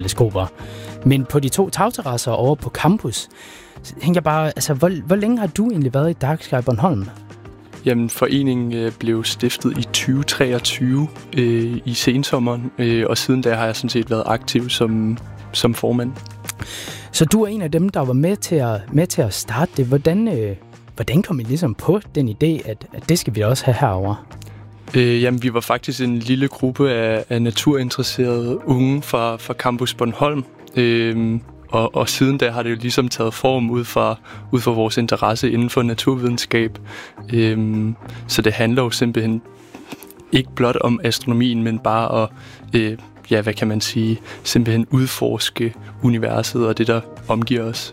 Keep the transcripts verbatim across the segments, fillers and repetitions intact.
teleskoper. Men på de to tagterrasser over på campus, så tænker jeg bare, altså, hvor, hvor længe har du egentlig været i Dark Sky Bornholm? Jamen, foreningen øh, blev stiftet i tyve treogtyve øh, i sensommeren, øh, og siden da har jeg sådan set været aktiv som, som formand. Så du er en af dem, der var med til at, med til at starte det. Hvordan, øh, hvordan kom I ligesom på den idé, at, at det skal vi også have herover? Øh, jamen, vi var faktisk en lille gruppe af, af naturinteresserede unge fra, fra Campus Bornholm. Øh, og, og siden da har det jo ligesom taget form ud fra, ud fra vores interesse inden for naturvidenskab. Øh, så det handler jo simpelthen ikke blot om astronomien, men bare at, øh, ja, hvad kan man sige, simpelthen udforske universet og det, der omgiver os.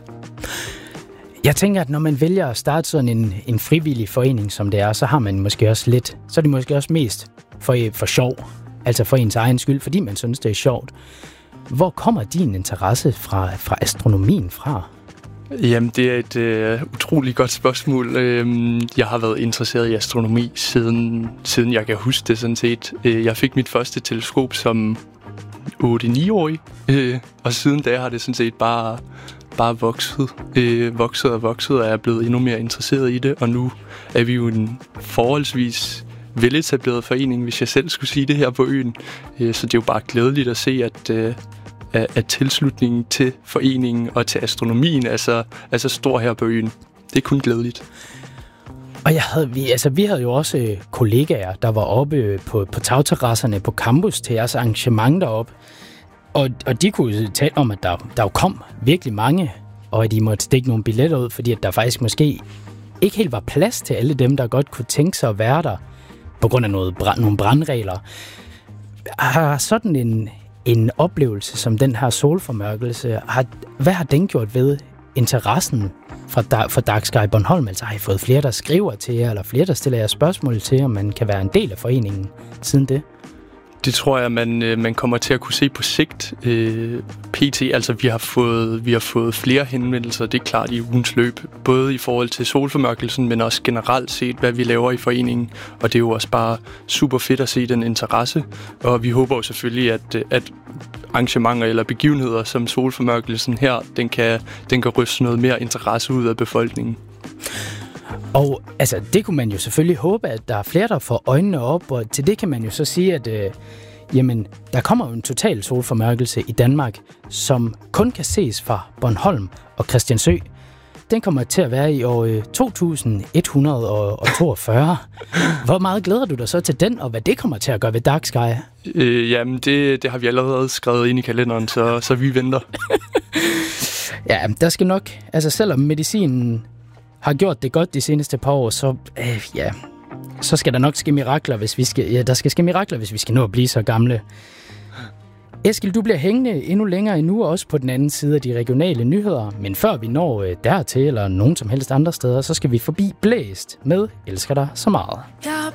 Jeg tænker, at når man vælger at starte sådan en, en frivillig forening, som det er, så har man måske også lidt, så er det måske også mest for, for sjov, altså for ens egen skyld, fordi man synes, det er sjovt. Hvor kommer din interesse fra, fra astronomien fra? Jamen, det er et øh, utroligt godt spørgsmål. Øh, jeg har været interesseret i astronomi siden, siden jeg kan huske det sådan set. Øh, jeg fik mit første teleskop som otte ni årig, øh, og siden da har det sådan set bare, bare vokset, øh, vokset og vokset, og jeg er blevet endnu mere interesseret i det, og nu er vi jo en forholdsvis veletableret forening, hvis jeg selv skulle sige det her på øen. Øh, så det er jo bare glædeligt at se, at øh, at tilslutningen til foreningen og til astronomien er så, er så stor her på øen. Det er kun glædeligt. Og jeg havde, vi, altså, vi havde jo også kollegaer, der var oppe på, på tagterrasserne på campus til jeres arrangement deroppe. Og, og de kunne tale om, at der, der jo kom virkelig mange, og at de måtte stikke nogle billetter ud, fordi at der faktisk måske ikke helt var plads til alle dem, der godt kunne tænke sig at være der, på grund af noget, nogle brandregler. Har sådan en... En oplevelse som den her solformørkelse, har, hvad har den gjort ved interessen for, for Dark Sky Bornholm? Altså har I fået flere, der skriver til jer, eller flere, der stiller jer spørgsmål til, om man kan være en del af foreningen siden det? Det tror jeg, man, man kommer til at kunne se på sigt. Øh, P T, altså vi har, fået, vi har fået flere henvendelser, det er klart i ugens løb, både i forhold til solformørkelsen, men også generelt set, hvad vi laver i foreningen. Og det er jo også bare super fedt at se den interesse, og vi håber jo selvfølgelig, at, at arrangementer eller begivenheder som solformørkelsen her, den kan, den kan ryste noget mere interesse ud af befolkningen. Og altså, det kunne man jo selvfølgelig håbe, at der er flere, der får øjnene op, og til det kan man jo så sige, at øh, jamen, der kommer jo en total solformørkelse i Danmark, som kun kan ses fra Bornholm og Christiansø. Den kommer til at være i år øh, to tusind et hundrede toogfyrre. Hvor meget glæder du dig så til den, og hvad det kommer til at gøre ved Dark Sky? Øh, jamen, det, det har vi allerede skrevet ind i kalenderen, så, så vi venter. Ja, der skal nok, altså selvom medicinen har gjort det godt de seneste par år, så øh, ja, så skal der nok ske mirakler, hvis vi skal, ja, der skal ske mirakler, hvis vi skal nå at blive så gamle. Eskil, du bliver hængende endnu længere endnu, også på den anden side af de regionale nyheder, men før vi når øh, dertil, eller nogen som helst andre steder, så skal vi forbi Blæst med Elsker dig så meget. Jeg